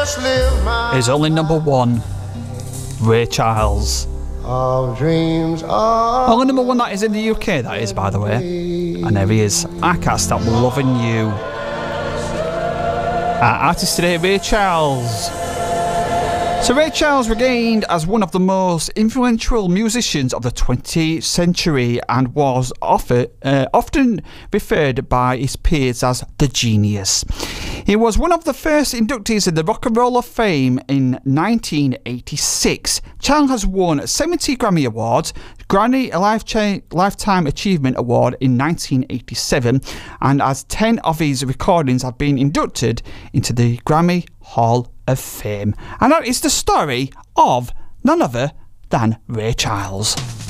is only number one. Ray Charles. Only number one that is in the UK, that is, by the way. And there he is. I Can't Stop Loving You. Our artist today, Ray Charles. So Ray Charles regained as one of the most influential musicians of the 20th century and was often referred by his peers as the genius. He was one of the first inductees in the Rock and Roll of Fame in 1986. Charles has won 70 Grammy Awards, Grammy Lifetime Achievement Award in 1987, and as 10 of his recordings have been inducted into the Grammy Hall of Fame. And that is the story of none other than Ray Charles.